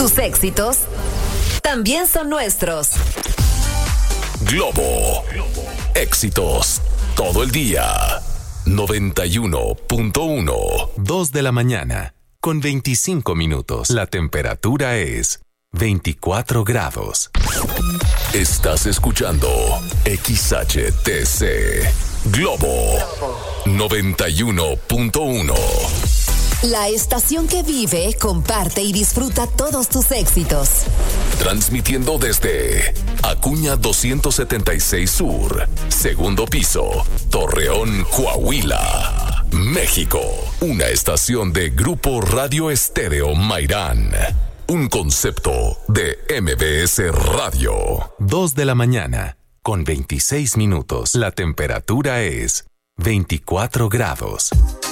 Tus éxitos también son nuestros. Globo. Éxitos todo el día. 91.1. 2 de la mañana, con 25 minutos. La temperatura es 24 grados. Estás escuchando XHTC. Globo 91.1. La estación que vive, comparte y disfruta todos tus éxitos. Transmitiendo desde Acuña 276 Sur, segundo piso, Torreón, Coahuila, México. Una estación de Grupo Radio Estéreo Mairán. Un concepto de MBS Radio. 2 de la mañana, con 26 minutos. La temperatura es 24 grados.